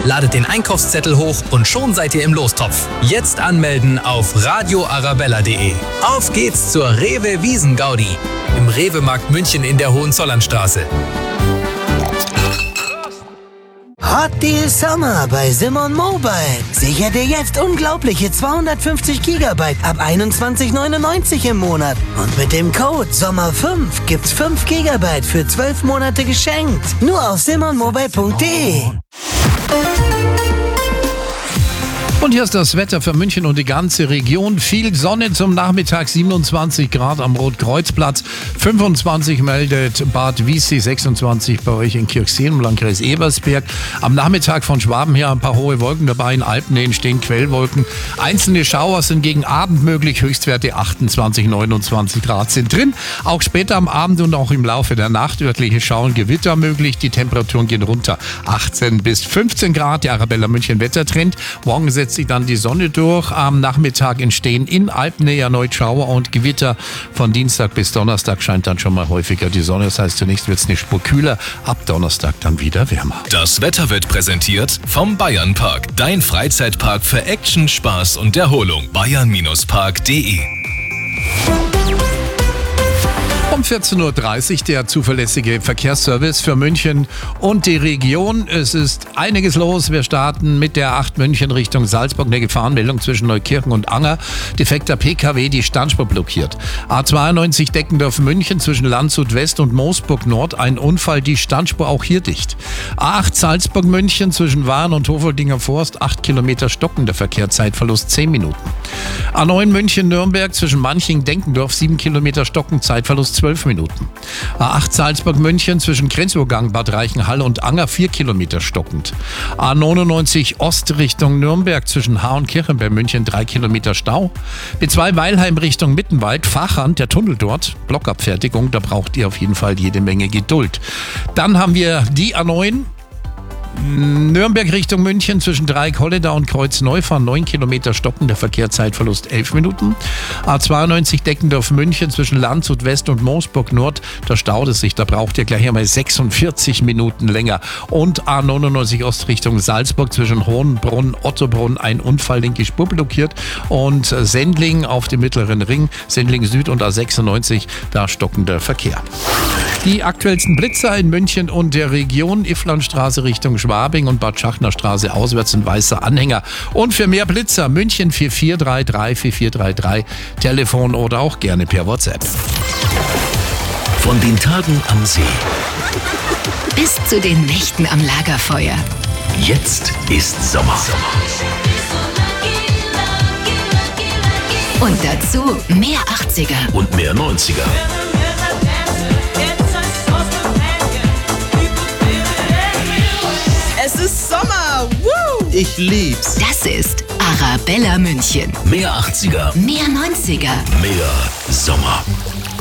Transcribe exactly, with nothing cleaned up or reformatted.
Ladet den Einkaufszettel hoch und schon seid ihr im Lostopf. Jetzt anmelden auf radio arabella punkt de. Auf geht's zur Rewe Wiesengaudi im Rewe-Markt München in der Hohenzollernstraße. Hot Deal Summer bei Simon Mobile. Sicher dir jetzt unglaubliche zweihundertfünfzig Gigabyte ab einundzwanzig neunundneunzig im Monat. Und mit dem Code Sommer fünf gibt's fünf Gigabyte für zwölf Monate geschenkt. Nur auf simon mobile punkt de. Und hier ist das Wetter für München und die ganze Region. Viel Sonne zum Nachmittag, siebenundzwanzig Grad am Rotkreuzplatz, fünfundzwanzig meldet Bad Wiessee, sechsundzwanzig bei euch in Kirchseen im Landkreis Ebersberg. Am Nachmittag von Schwaben her ein paar hohe Wolken dabei, in Alpen entstehen Quellwolken. Einzelne Schauer sind gegen Abend möglich, Höchstwerte achtundzwanzig, neunundzwanzig Grad sind drin. Auch später am Abend und auch im Laufe der Nacht örtliche Schauer, Gewitter möglich. Die Temperaturen gehen runter, achtzehn bis fünfzehn Grad. Der Arabella München Wettertrend. Morgen setzt sich dann die Sonne durch. Am Nachmittag entstehen in Alpennähe erneut Schauer und Gewitter. Von Dienstag bis Donnerstag scheint dann schon mal häufiger die Sonne. Das heißt, zunächst wird es eine Spur kühler, ab Donnerstag dann wieder wärmer. Das Wetter wird präsentiert vom Bayernpark. Dein Freizeitpark für Action, Spaß und Erholung. bayern Park punkt de. Um vierzehn Uhr dreißig der zuverlässige Verkehrsservice für München und die Region. Es ist einiges los. Wir starten mit der acht München Richtung Salzburg. Eine Gefahrenmeldung zwischen Neukirchen und Anger. Defekter P K W, die Standspur blockiert. A zweiundneunzig Deckendorf München zwischen Landshut West und Moosburg Nord. Ein Unfall, die Standspur auch hier dicht. A acht Salzburg München zwischen Waren und Hofoldinger Forst. acht Kilometer stockender Verkehr, Zeitverlust zehn Minuten. A neun München Nürnberg zwischen Manching Denkendorf. sieben Kilometer stocken, Zeitverlust zwölf Minuten. A acht Salzburg München zwischen Grenzübergang Bad Reichenhall und Anger vier Kilometer stockend. A neunundneunzig Ost Richtung Nürnberg zwischen Haar und Kirchen bei München drei Kilometer Stau. B zwei Weilheim Richtung Mittenwald, Fachern, der Tunnel dort, Blockabfertigung, da braucht ihr auf jeden Fall jede Menge Geduld. Dann haben wir die A neun Nürnberg Richtung München zwischen Dreieck-Holledau und Kreuzneufahren neun Kilometer stockender Verkehr, Zeitverlust elf Minuten. A zweiundneunzig Deckendorf München zwischen Landshut West und Moosburg Nord, da staut es sich, da braucht ihr gleich einmal sechsundvierzig Minuten länger. Und A neunundneunzig Ost Richtung Salzburg zwischen Hohenbrunn, Ottobrunn, ein Unfall, linke Spur blockiert. Und Sendling auf dem Mittleren Ring, Sendling Süd und A sechsundneunzig, da stockender Verkehr. Die aktuellsten Blitzer in München und der Region, Ifflandstraße Richtung Schwabing und Bad Schachner Straße auswärts ein weißer Anhänger. Und für mehr Blitzer München vier vier drei drei vier vier drei drei, Telefon oder auch gerne per WhatsApp. Von den Tagen am See bis zu den Nächten am Lagerfeuer. Jetzt ist Sommer. Und dazu mehr achtziger Und mehr neunziger. Es ist Sommer! Woo! Ich lieb's. Das ist Arabella München. Mehr achtziger. Mehr neunziger. Mehr Sommer.